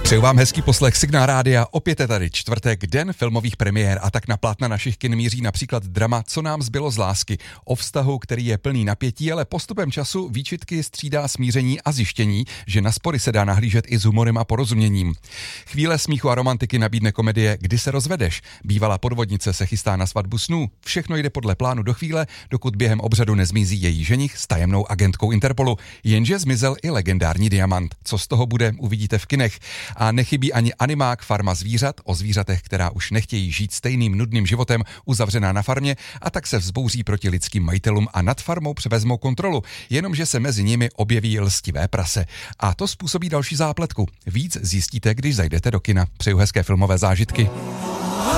Přeju vám hezký poslech Signál Rádia, opět je tady čtvrtek, den filmových premiér a tak na plátna našich kin míří například drama Co nám zbylo z lásky, o vztahu, který je plný napětí, ale postupem času výčitky střídá smíření a zjištění, že na spory se dá nahlížet i s humorem a porozuměním. Chvíle smíchu a romantiky nabídne komedie Kdy se rozvedeš. Bývalá podvodnice se chystá na svatbu snů. Všechno jde podle plánu do chvíle, dokud během obřadu nezmizí její ženich s tajemnou agentkou Interpolu. Jenže zmizel i legendární diamant. Co z toho bude, uvidíte v kinech. A nechybí ani animák Farma zvířat o zvířatech, která už nechtějí žít stejným nudným životem, uzavřená na farmě, a tak se vzbouří proti lidským majitelům a nad farmou převezmou kontrolu, jenomže se mezi nimi objeví lstivé prase. A to způsobí další zápletku. Víc zjistíte, když zajdete do kina. Přeju hezké filmové zážitky.